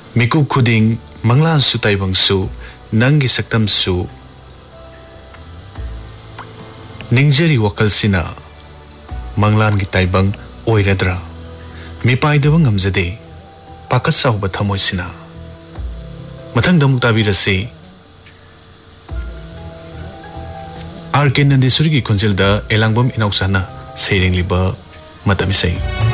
मिकु खुदिंग मंगलान सु ताइबंग सु नंगी सक्तम सु निंगजरी वकल सिना मंगलान की ताइबंग ओइरद्रा मिपाइदबंग हमजदे पाकत साउब थमोय सिना मथंग दमुक ताबिरसे आर के नंदीश्वरी की खुंजिल द एलांगबम इनौसाना सेरिंग लिबा मतमिसै